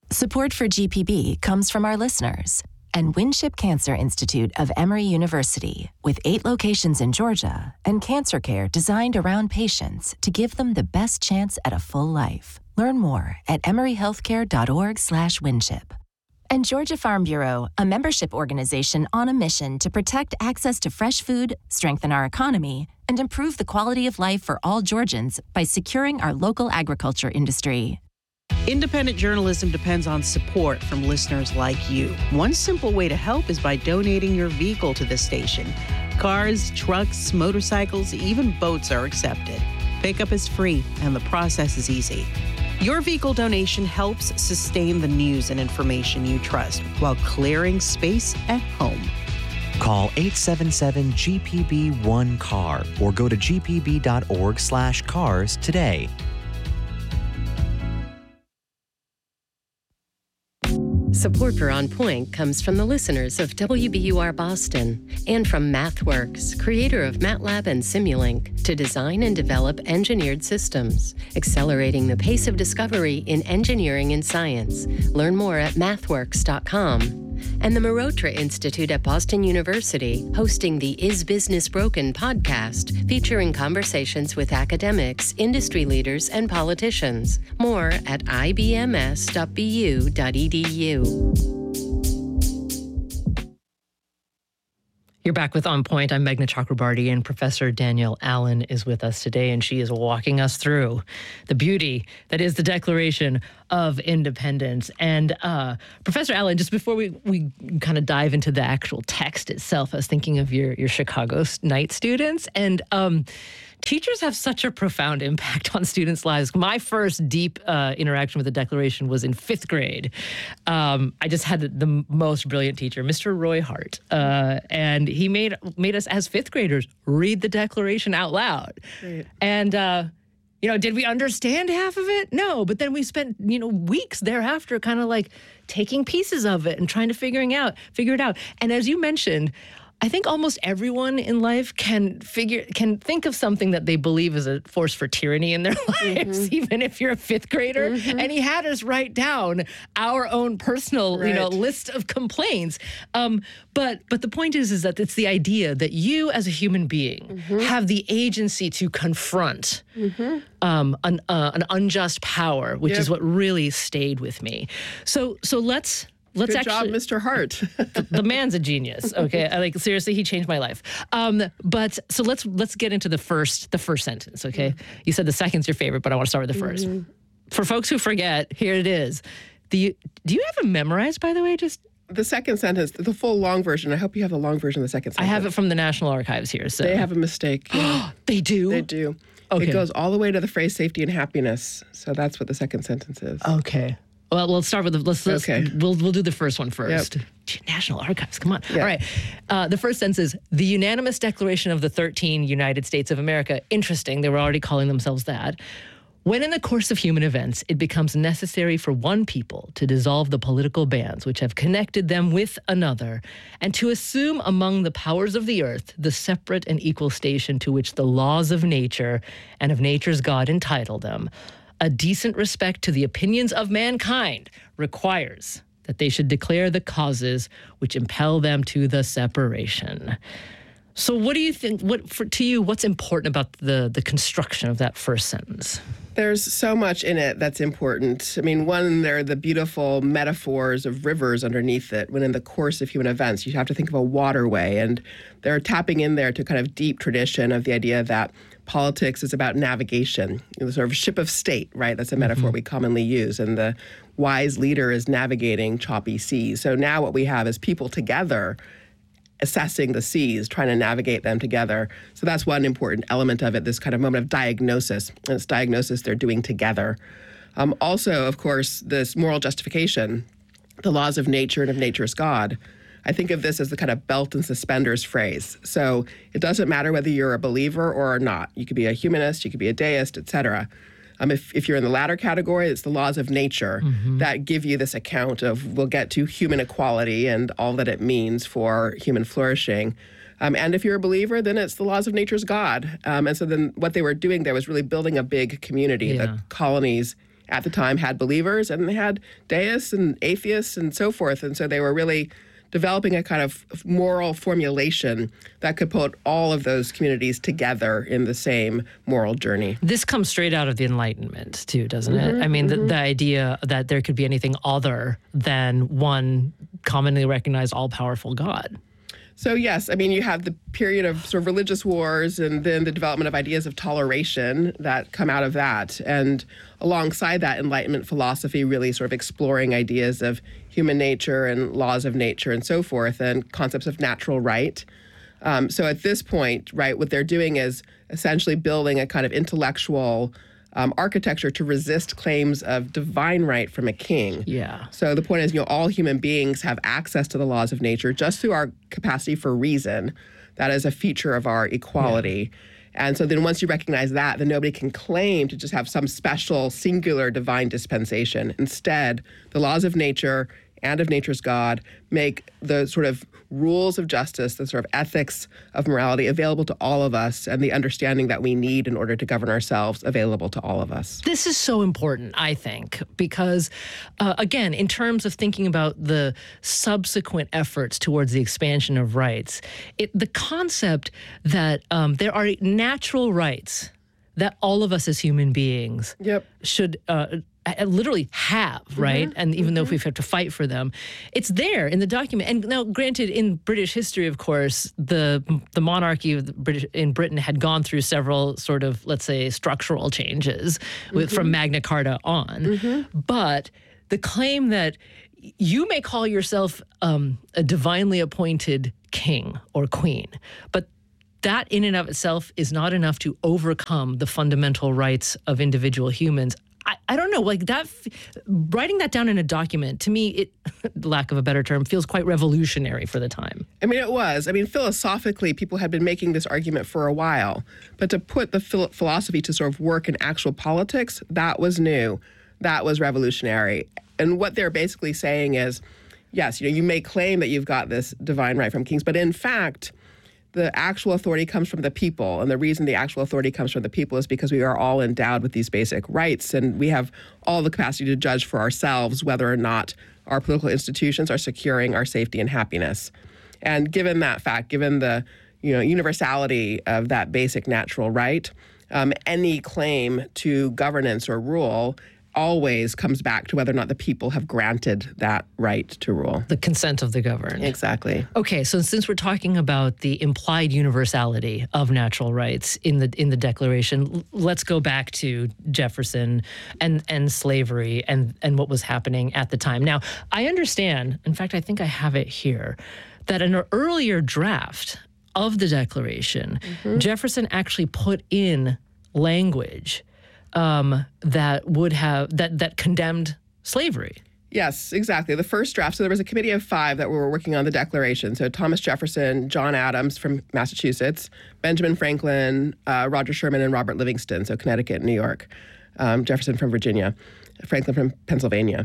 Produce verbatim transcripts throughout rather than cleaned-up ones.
Support for G P B comes from our listeners and Winship Cancer Institute of Emory University, with eight locations in Georgia and cancer care designed around patients to give them the best chance at a full life. Learn more at emoryhealthcare.org slash Winship. And Georgia Farm Bureau, a membership organization on a mission to protect access to fresh food, strengthen our economy, and improve the quality of life for all Georgians by securing our local agriculture industry. Independent journalism depends on support from listeners like you. One simple way to help is by donating your vehicle to this station. Cars, trucks, motorcycles, even boats are accepted. Pickup is free, and the process is easy. Your vehicle donation helps sustain the news and information you trust while clearing space at home. Call eight seven seven G P B one C A R or go to g p b dot org slash cars today. Support for On Point comes from the listeners of W B U R Boston and from MathWorks, creator of MATLAB and Simulink, to design and develop engineered systems, accelerating the pace of discovery in engineering and science. Learn more at mathworks dot com. And the Marotra Institute at Boston University, hosting the Is Business Broken podcast, featuring conversations with academics, industry leaders, and politicians. More at i b m s dot b u dot e d u. You're back with On Point. I'm Meghna Chakrabarty, and Professor Danielle Allen is with us today, and she is walking us through the beauty that is the Declaration of Independence. And uh, Professor Allen, just before we, we kind of dive into the actual text itself, I was thinking of your, your Chicago night students, and um, teachers have such a profound impact on students' lives. My first deep uh, interaction with the Declaration was in fifth grade. Um, I just had the, the most brilliant teacher, Mister Roy Hart, uh, and he made made us as fifth graders read the Declaration out loud. Great. And uh, you know, did we understand half of it? No, but then we spent you know weeks thereafter, kind of like taking pieces of it and trying to figuring out figure it out. And as you mentioned, I think almost everyone in life can figure can think of something that they believe is a force for tyranny in their lives, mm-hmm. even if you're a fifth grader. Mm-hmm. And he had us write down our own personal, right. you know, list of complaints. Um, but but the point is, is that it's the idea that you, as a human being, mm-hmm. have the agency to confront mm-hmm. um, an uh, an unjust power, which yep. is what really stayed with me. So so let's. Let's Good actually, job, Mister Hart. the, the man's a genius. Okay, I, like seriously, he changed my life. Um, but so let's let's get into the first the first sentence. Okay, mm-hmm. You said the second's your favorite, but I want to start with the first. Mm-hmm. For folks who forget, here it is. Do you do you have it memorized? By the way, just the second sentence, the full long version. I hope you have the long version of the second sentence. I have it from the National Archives here. So they have a mistake. Yeah. They do. They do. Okay. It goes all the way to the phrase "safety and happiness." So that's what the second sentence is. Okay. Well, let's start with the, let's, let's okay. we'll we'll do the first one first. Yep. Gee, National Archives, come on. Yep. All right. Uh, the first sentence is, the unanimous declaration of the thirteen United States of America. Interesting, they were already calling themselves that. When in the course of human events, it becomes necessary for one people to dissolve the political bands which have connected them with another, and to assume among the powers of the earth the separate and equal station to which the laws of nature and of nature's God entitle them, a decent respect to the opinions of mankind requires that they should declare the causes which impel them to the separation. So what do you think, what for to you, what's important about the, the construction of that first sentence? There's so much in it that's important. I mean, one, there are the beautiful metaphors of rivers underneath it, when in the course of human events, you have to think of a waterway, and they're tapping in there to kind of deep tradition of the idea that politics is about navigation, you know, sort of ship of state, right? That's a metaphor mm-hmm. we commonly use, and the wise leader is navigating choppy seas. So now what we have is people together assessing the seas, trying to navigate them together. So that's one important element of it, this kind of moment of diagnosis. And it's diagnosis they're doing together. Um, also, of course, this moral justification, the laws of nature and of nature's God. I think of this as the kind of belt and suspenders phrase. So it doesn't matter whether you're a believer or not. You could be a humanist, you could be a deist, et cetera. Um, if, if you're in the latter category, it's the laws of nature mm-hmm. that give you this account of, we'll get to human equality and all that it means for human flourishing. Um, and if you're a believer, then it's the laws of nature's God. Um, and so then what they were doing there was really building a big community, yeah. the colonies at the time had believers and they had deists and atheists and so forth. And so they were really developing a kind of moral formulation that could put all of those communities together in the same moral journey. This comes straight out of the Enlightenment, too, doesn't mm-hmm, it? I mean, mm-hmm. the, the idea that there could be anything other than one commonly recognized all-powerful God. So yes, I mean, you have the period of sort of religious wars and then the development of ideas of toleration that come out of that. And alongside that, Enlightenment philosophy really sort of exploring ideas of human nature and laws of nature and so forth, and concepts of natural right. Um, so at this point, right, what they're doing is essentially building a kind of intellectual Um, architecture to resist claims of divine right from a king. Yeah. So the point is, you know, all human beings have access to the laws of nature just through our capacity for reason. That is a feature of our equality. Yeah. And so then once you recognize that, then nobody can claim to just have some special, singular divine dispensation. Instead, the laws of nature and of nature's God make the sort of rules of justice, the sort of ethics of morality available to all of us, and the understanding that we need in order to govern ourselves available to all of us. This is so important, I think, because, uh, again, in terms of thinking about the subsequent efforts towards the expansion of rights, it, the concept that um, there are natural rights that all of us as human beings yep. should uh, literally have, right? Mm-hmm. And even mm-hmm. though if we have to fight for them, it's there in the document. And now, granted, in British history, of course, the the monarchy of the British in Britain had gone through several sort of, let's say, structural changes with, mm-hmm. from Magna Carta on. Mm-hmm. But the claim that you may call yourself um, a divinely appointed king or queen, but that in and of itself is not enough to overcome the fundamental rights of individual humans. I, I don't know, like that, writing that down in a document, to me, it, lack of a better term, feels quite revolutionary for the time. I mean, it was. I mean, philosophically, people had been making this argument for a while. But to put the phil- philosophy to sort of work in actual politics, that was new. That was revolutionary. And what they're basically saying is, yes, you know, you may claim that you've got this divine right from kings, but in fact, the actual authority comes from the people. And the reason the actual authority comes from the people is because we are all endowed with these basic rights, and we have all the capacity to judge for ourselves whether or not our political institutions are securing our safety and happiness. And given that fact, given the you know universality of that basic natural right, um, any claim to governance or rule always comes back to whether or not the people have granted that right to rule. The consent of the governed. Exactly. Okay, so since we're talking about the implied universality of natural rights in the in the Declaration, let's go back to Jefferson and, and slavery and, and what was happening at the time. Now, I understand, in fact, I think I have it here, that in an earlier draft of the Declaration, mm-hmm. Jefferson actually put in language Um, that would have that that condemned slavery. Yes, exactly. The first draft. So there was a committee of five that were working on the Declaration. So Thomas Jefferson, John Adams from Massachusetts, Benjamin Franklin, uh, Roger Sherman, and Robert Livingston. So Connecticut and New York. Um, Jefferson from Virginia, Franklin from Pennsylvania.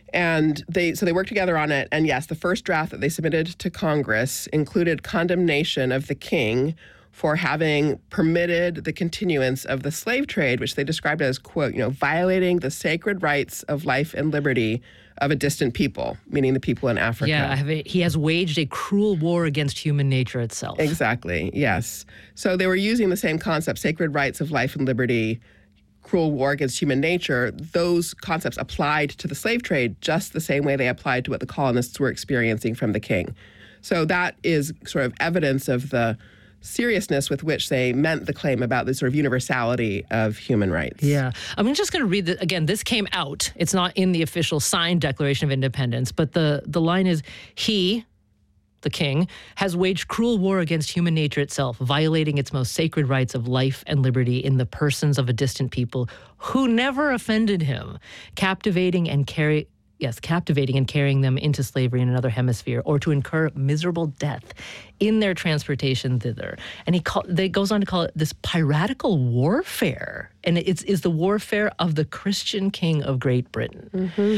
And they so they worked together on it. And yes, the first draft that they submitted to Congress included condemnation of the king for having permitted the continuance of the slave trade, which they described as, quote, you know, violating the sacred rights of life and liberty of a distant people, meaning the people in Africa. Yeah, I have a, he has waged a cruel war against human nature itself. Exactly, yes. So they were using the same concept, sacred rights of life and liberty, cruel war against human nature. Those concepts applied to the slave trade just the same way they applied to what the colonists were experiencing from the king. So that is sort of evidence of the seriousness with which they meant the claim about the sort of universality of human rights. Yeah. I'm just going to read the, again, this came out. It's not in the official signed Declaration of Independence, but the, the line is, he, the king, has waged cruel war against human nature itself, violating its most sacred rights of life and liberty in the persons of a distant people who never offended him, captivating and carry... Yes, captivating and carrying them into slavery in another hemisphere, or to incur miserable death in their transportation thither. And he call, they goes on to call it this piratical warfare, and it's is the warfare of the Christian king of Great Britain. Mm-hmm.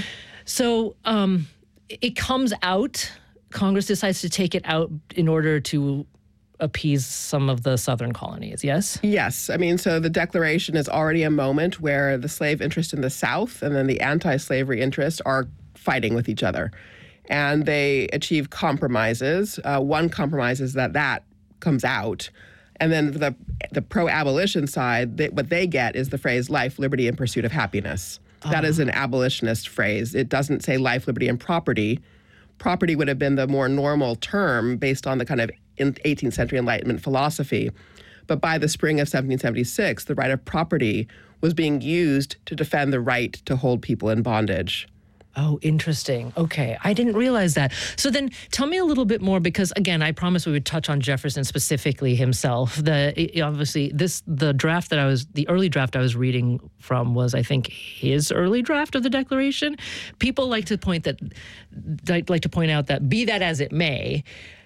So um, it comes out. Congress decides to take it out in order to appease some of the southern colonies, yes? Yes. I mean, so the Declaration is already a moment where the slave interest in the South and then the anti-slavery interest are fighting with each other. And they achieve compromises. Uh, one compromise is that that comes out. And then the the pro-abolition side, they, what they get is the phrase life, liberty, and pursuit of happiness. Oh. That is an abolitionist phrase. It doesn't say life, liberty, and property. Property would have been the more normal term based on the kind of eighteenth century Enlightenment philosophy. But by the spring of seventeen seventy-six, the right of property was being used to defend the right to hold people in bondage. Oh, interesting. Okay. I didn't realize that. So then tell me a little bit more, because again, I promised we would touch on Jefferson specifically himself. The it, obviously this the draft that I was the early draft I was reading from was, I think, his early draft of the Declaration. People like to point that like, like to point out that, be that as it may,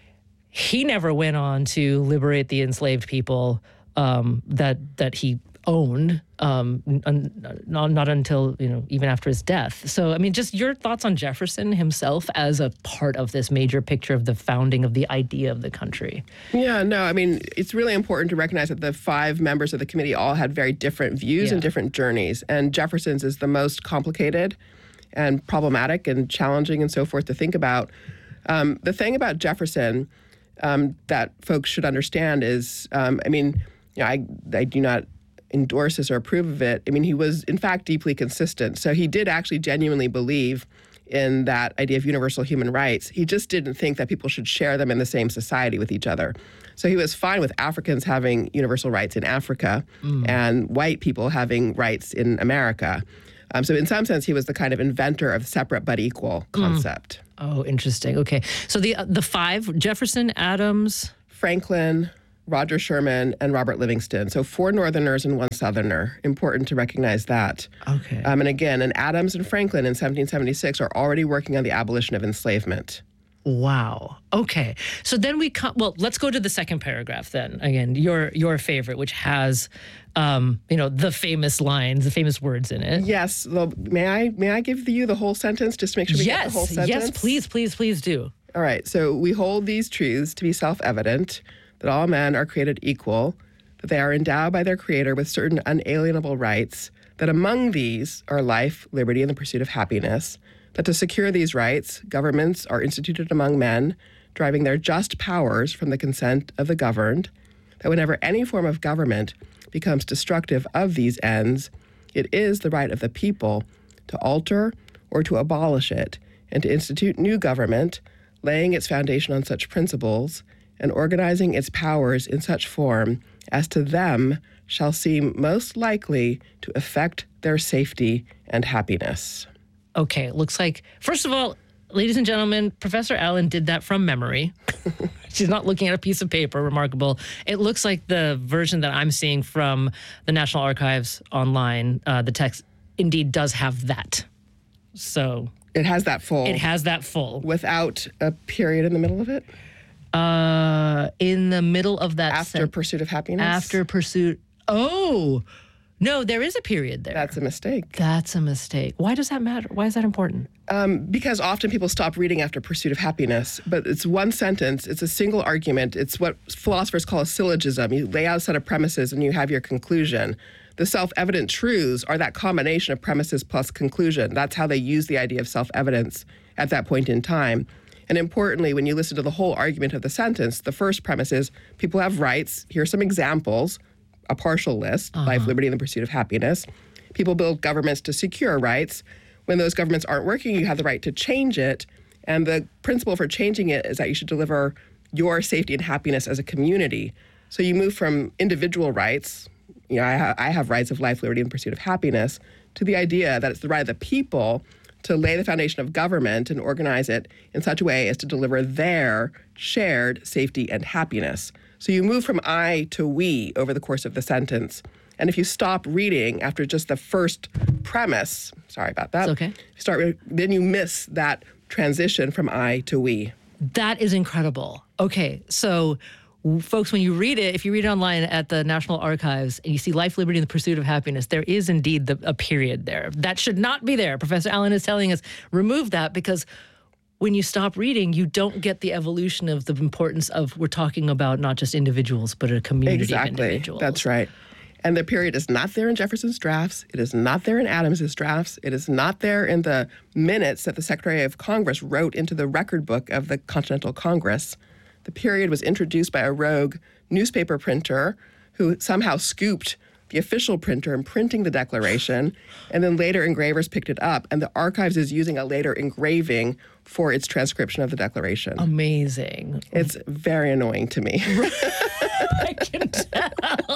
he never went on to liberate the enslaved people um, that that he owned, um, un, not, not until, you know, even after his death. So, I mean, just your thoughts on Jefferson himself as a part of this major picture of the founding of the idea of the country. Yeah, no, I mean, it's really important to recognize that the five members of the committee all had very different views yeah. and different journeys. And Jefferson's is the most complicated and problematic and challenging and so forth to think about. Um, the thing about Jefferson um, that folks should understand is, um, I mean, you know, I, I do not endorse this or approve of it. I mean, he was, in fact, deeply consistent. So he did actually genuinely believe in that idea of universal human rights. He just didn't think that people should share them in the same society with each other. So he was fine with Africans having universal rights in Africa mm. and white people having rights in America. Um, so in some sense, he was the kind of inventor of separate but equal concept. Mm. Oh, interesting. Okay. So the uh, the five, Jefferson, Adams, Franklin, Roger Sherman, and Robert Livingston. So four Northerners and one Southerner. Important to recognize that. Okay. Um, and again, and Adams and Franklin in seventeen seventy-six are already working on the abolition of enslavement. Wow. Okay. So then we come, well, let's go to the second paragraph then. Again, your your favorite, which has, um, you know, the famous lines, the famous words in it. Yes. Well, may I may I give you the whole sentence just to make sure we yes, get the whole sentence? Yes, please, please, please do. All right. So we hold these truths to be self-evident, that all men are created equal, that they are endowed by their Creator with certain unalienable rights, that among these are life, liberty, and the pursuit of happiness, that to secure these rights, governments are instituted among men, driving their just powers from the consent of the governed, that whenever any form of government becomes destructive of these ends, it is the right of the people to alter or to abolish it, and to institute new government, laying its foundation on such principles, and organizing its powers in such form as to them shall seem most likely to affect their safety and happiness. Okay, it looks like, first of all, ladies and gentlemen, Professor Allen did that from memory. She's not looking at a piece of paper, remarkable. It looks like the version that I'm seeing from the National Archives online, uh, the text indeed does have that. So it has that full. It has that full. Without a period in the middle of it? Uh, in the middle of that. After sen- Pursuit of Happiness? After Pursuit. Oh, no, there is a period there. That's a mistake. That's a mistake. Why does that matter? Why is that important? Um, because often people stop reading after Pursuit of Happiness, but it's one sentence, it's a single argument, it's what philosophers call a syllogism. You lay out a set of premises and you have your conclusion. The self-evident truths are that combination of premises plus conclusion. That's how they use the idea of self-evidence at that point in time. And importantly, when you listen to the whole argument of the sentence, the first premise is people have rights. Here are some examples, a partial list, uh-huh. life, liberty, and the pursuit of happiness. People build governments to secure rights. When those governments aren't working, you have the right to change it. And the principle for changing it is that you should deliver your safety and happiness as a community. So you move from individual rights, you know, I, ha- I have rights of life, liberty, and pursuit of happiness, to the idea that it's the right of the people to lay the foundation of government and organize it in such a way as to deliver their shared safety and happiness. So you move from I to we over the course of the sentence. And if you stop reading after just the first premise, sorry about that. It's okay. Start, then you miss that transition from I to we. That is incredible. Okay, so folks, when you read it, if you read it online at the National Archives and you see life, liberty, and the pursuit of happiness, there is indeed the, a period there. That should not be there. Professor Allen is telling us, remove that, because when you stop reading, you don't get the evolution of the importance of we're talking about not just individuals, but a community exactly. of individuals. That's right. And the period is not there in Jefferson's drafts. It is not there in Adams's drafts. It is not there in the minutes that the Secretary of Congress wrote into the record book of the Continental Congress. The period was introduced by a rogue newspaper printer who somehow scooped the official printer in printing the Declaration, and then later engravers picked it up, and the Archives is using a later engraving for its transcription of the Declaration. Amazing. It's very annoying to me. I can tell.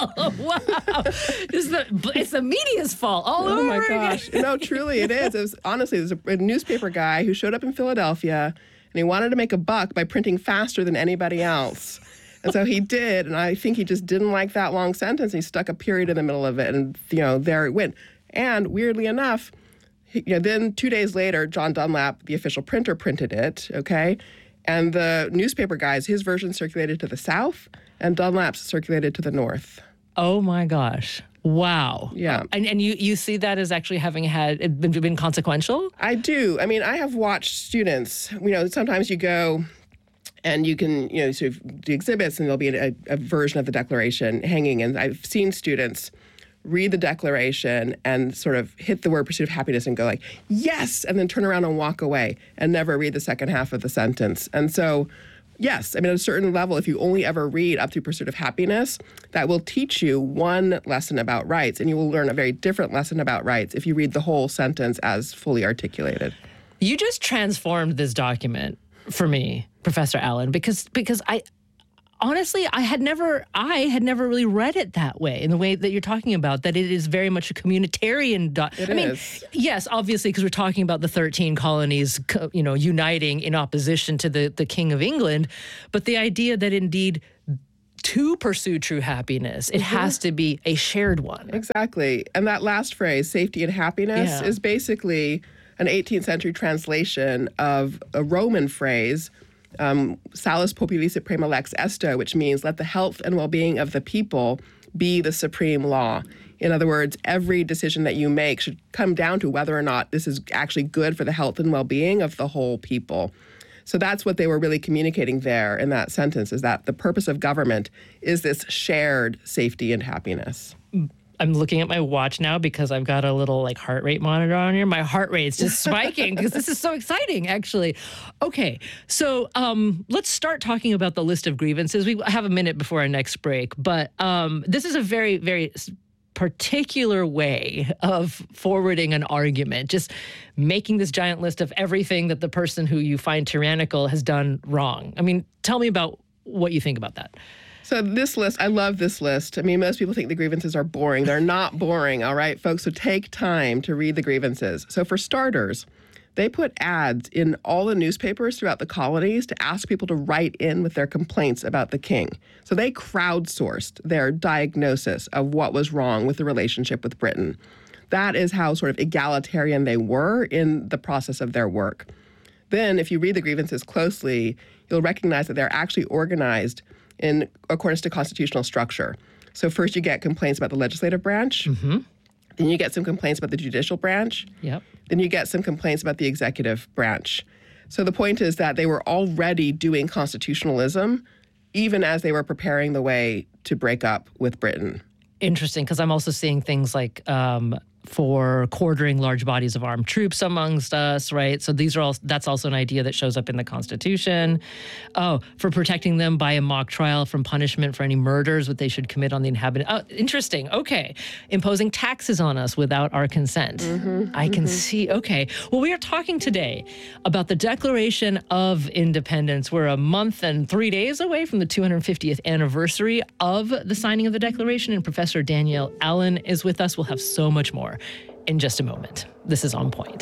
Wow. It's the, it's the media's fault all oh over my gosh. again. No, truly it is. It was, honestly, there's a, a newspaper guy who showed up in Philadelphia, and he wanted to make a buck by printing faster than anybody else. And so he did, and I think he just didn't like that long sentence. He stuck a period in the middle of it, and you know, there it went. And weirdly enough, he, you know, then two days later, John Dunlap, the official printer, printed it. Okay, and the newspaper guys, his version circulated to the South, and Dunlap's circulated to the North. Oh my gosh! Wow. Yeah. And and you you see that as actually having had been, been consequential? I do. I mean, I have watched students. You know, sometimes you go. And you can, you know, sort of do exhibits, and there'll be a, a version of the Declaration hanging. And I've seen students read the Declaration and sort of hit the word pursuit of happiness and go like, yes, and then turn around and walk away and never read the second half of the sentence. And so, yes, I mean, at a certain level, if you only ever read up through pursuit of happiness, that will teach you one lesson about rights, and you will learn a very different lesson about rights if you read the whole sentence as fully articulated. You just transformed this document for me, Professor Allen, because because I honestly I had never I had never really read it that way, in the way that you're talking about, that it is very much a communitarian doc. It I mean, is. Yes, obviously, because we're talking about the thirteen colonies, you know, uniting in opposition to the the King of England, but the idea that indeed to pursue true happiness, it mm-hmm. has to be a shared one. Exactly. And that last phrase, safety and happiness, Yeah. is basically an eighteenth century translation of a Roman phrase, um, salus populis prima lex esto, which means let the health and well-being of the people be the supreme law. In other words, every decision that you make should come down to whether or not this is actually good for the health and well-being of the whole people. So that's what they were really communicating there in that sentence, is that the purpose of government is this shared safety and happiness. I'm looking at my watch now because I've got a little like heart rate monitor on here. My heart rate is just spiking because this is so exciting, actually. Okay, so um, let's start talking about the list of grievances. We have a minute before our next break, but um, this is a very, very particular way of forwarding an argument, just making this giant list of everything that the person who you find tyrannical has done wrong. I mean, tell me about what you think about that. So this list, I love this list. I mean, most people think the grievances are boring. They're not boring, all right, folks? So take time to read the grievances. So for starters, they put ads in all the newspapers throughout the colonies to ask people to write in with their complaints about the king. So they crowdsourced their diagnosis of what was wrong with the relationship with Britain. That is how sort of egalitarian they were in the process of their work. Then, if you read the grievances closely, you'll recognize that they're actually organized in accordance to constitutional structure. So first you get complaints about the legislative branch. Mm-hmm. Then you get some complaints about the judicial branch. Yep. Then you get some complaints about the executive branch. So the point is that they were already doing constitutionalism even as they were preparing the way to break up with Britain. Interesting, because I'm also seeing things like um, for quartering large bodies of armed troops amongst us, right? So these are all, that's also an idea that shows up in the Constitution. Oh, for protecting them by a mock trial from punishment for any murders that they should commit on the inhabitant. Oh, interesting. Okay. Imposing taxes on us without our consent. Mm-hmm, I can mm-hmm. see. Okay. Well, we are talking today about the Declaration of Independence. We're a month and three days away from the two hundred fiftieth anniversary of the signing of the Declaration, and Professor Danielle Allen is with us. We'll have so much more in just a moment. This is On Point.